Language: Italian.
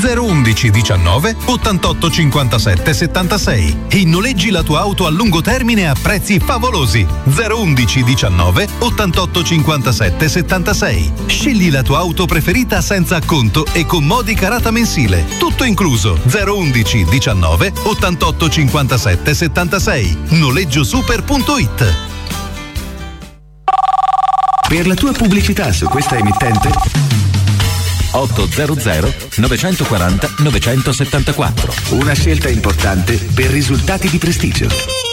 011 19 88 57 76 e noleggi la tua auto a lungo termine a prezzi favolosi. 011 19 88 57 76. Scegli la tua auto preferita senza acconto e con modica rata mensile. Tutto incluso. 011 19 88 57 76. noleggiosuper.it. Per la tua pubblicità su questa emittente 800 940 974. Una scelta importante per risultati di prestigio.